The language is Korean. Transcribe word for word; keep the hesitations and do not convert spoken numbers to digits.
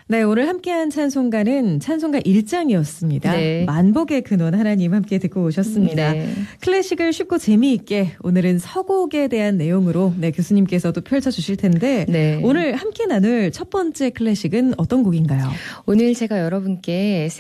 네, 오늘 함께한 찬송가는 찬송가 일 장이었습니다. 네. 만복의 근원 하나님 함께 듣고 오셨습니다. 네. 클래식을 쉽고 재미있게 오늘은 서곡에 대한 내용으로 네, 교수님께서도 펼쳐주실 텐데 네. 오늘 함께 나눌 첫 번째 클래식은 어떤 곡인가요? 오늘 제가 여러분께